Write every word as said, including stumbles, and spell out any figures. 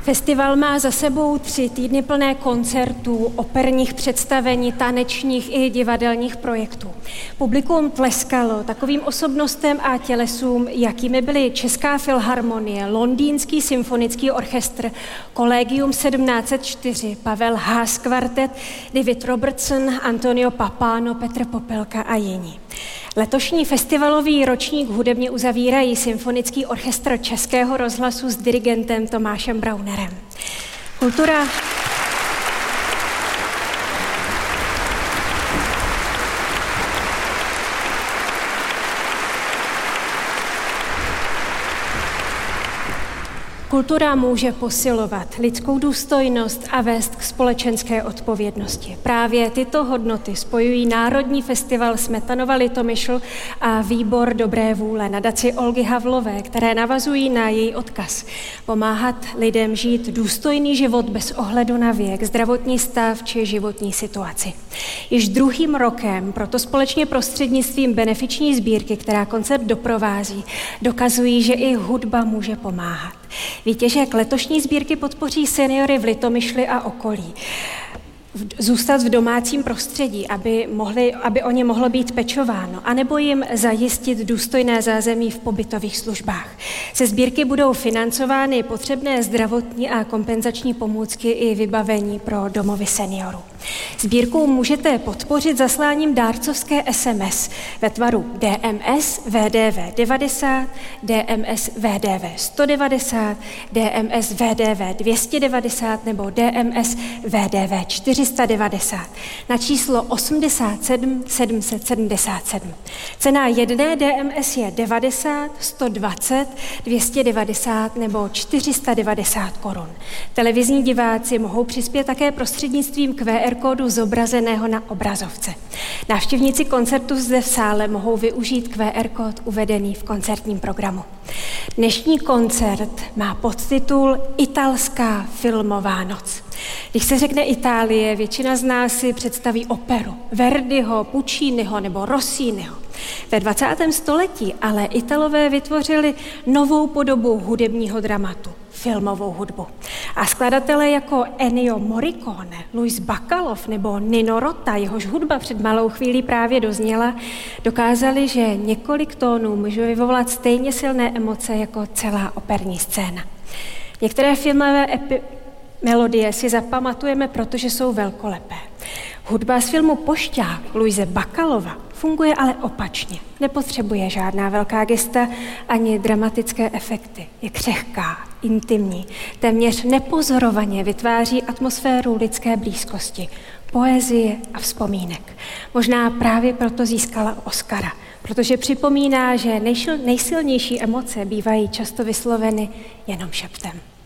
Festival má za sebou tři týdny plné koncertů, operních představení, tanečních i divadelních projektů. Publikum tleskalo takovým osobnostem a tělesům, jakými byly Česká filharmonie, Londýnský symfonický orchestr, Collegium sedmnáct set čtyři, Pavel Haas kvartet, David Robertson, Antonio Papano, Petr Popelka a jiní. Letošní festivalový ročník hudebně uzavírají Symfonický orchestr Českého rozhlasu s dirigentem Tomášem Braunerem. Kultura... Kultura může posilovat lidskou důstojnost a vést k společenské odpovědnosti. Právě tyto hodnoty spojují Národní festival Smetanova Litomyšl a Výbor dobré vůle nadaci Olgy Havlové, které navazují na její odkaz. Pomáhat lidem žít důstojný život bez ohledu na věk, zdravotní stav či životní situaci. Již druhým rokem proto společně prostřednictvím benefiční sbírky, která koncert doprovází, dokazují, že i hudba může pomáhat. Výtěžek letošní sbírky podpoří seniory v Litomyšli a okolí. Zůstat v domácím prostředí, aby, mohli, aby o ně mohlo být pečováno, anebo jim zajistit důstojné zázemí v pobytových službách. Ze sbírky budou financovány potřebné zdravotní a kompenzační pomůcky i vybavení pro domovy seniorů. Sbírku můžete podpořit zasláním dárcovské es em es ve tvaru D M S V D V devadesát, D M S V D V sto devadesát, D M S V D V dvě stě devadesát nebo D M S V D V čtyři sta devadesát na číslo osmdesát sedm sedm set sedmdesát sedm. Cena jedné D M S je devadesát, sto dvacet, dvě stě devadesát nebo čtyři sta devadesát korun. Televizní diváci mohou přispět také prostřednictvím Q R kódu zobrazeného na obrazovce. Návštěvníci koncertu zde v sále mohou využít Q R kód uvedený v koncertním programu. Dnešní koncert má podtitul Italská filmová noc. Když se řekne Itálie, většina z nás si představí operu Verdiho, Pucciniho nebo Rossiniho. Ve dvacátém století ale Italové vytvořili novou podobu hudebního dramatu, filmovou hudbu. A skladatelé jako Ennio Morricone, Luis Bacalov nebo Nino Rota, jehož hudba před malou chvílí právě dozněla, dokázali, že několik tónů může vyvolat stejně silné emoce jako celá operní scéna. Některé filmové epi- melodie si zapamatujeme, protože jsou velkolepé. Hudba z filmu Pošťák Luise Bacalova funguje ale opačně. Nepotřebuje žádná velká gesta ani dramatické efekty. Je křehká, intimní, téměř nepozorovaně vytváří atmosféru lidské blízkosti, poezie a vzpomínek. Možná právě proto získala Oscara, protože připomíná, že nejsilnější emoce bývají často vysloveny jenom šeptem.